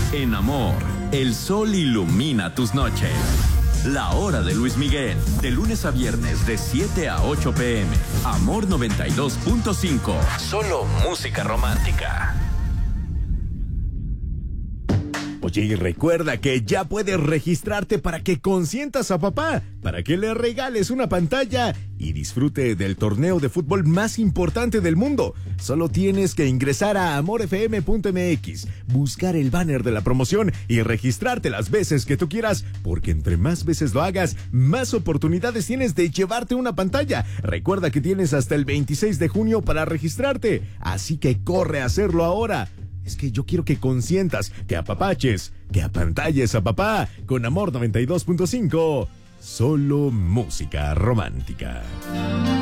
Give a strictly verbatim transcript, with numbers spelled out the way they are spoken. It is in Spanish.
En Amor, el sol ilumina tus noches. La hora de Luis Miguel, de lunes a viernes de siete a ocho p m Amor noventa y dos punto cinco. Solo música romántica. Oye, y recuerda que ya puedes registrarte para que consientas a papá, para que le regales una pantalla y disfrute del torneo de fútbol más importante del mundo. Solo tienes que ingresar a amor f m punto m x, buscar el banner de la promoción y registrarte las veces que tú quieras, porque entre más veces lo hagas, más oportunidades tienes de llevarte una pantalla. Recuerda que tienes hasta el veintiséis de junio para registrarte, así que corre a hacerlo ahora. Es que yo quiero que consientas, que apapaches, que apantalles a papá con Amor noventa y dos punto cinco. Solo música romántica.